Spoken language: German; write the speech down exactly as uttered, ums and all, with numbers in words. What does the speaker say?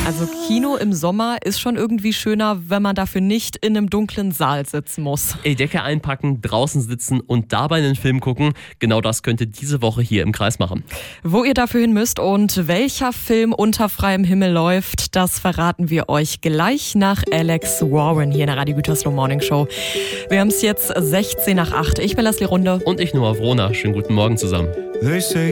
Also Kino im Sommer ist schon irgendwie schöner, wenn man dafür nicht in einem dunklen Saal sitzen muss. Ey, Decke einpacken, draußen sitzen und dabei einen Film gucken, genau das könnt ihr diese Woche hier im Kreis machen. Wo ihr dafür hin müsst und welcher Film unter freiem Himmel läuft, das verraten wir euch gleich nach Alex Warren hier in der Radio Gütersloh Morning Show. Wir haben es jetzt sechzehn nach acht. Ich bin Leslie Runde. Und ich, Noah Vrona. Schönen guten Morgen zusammen.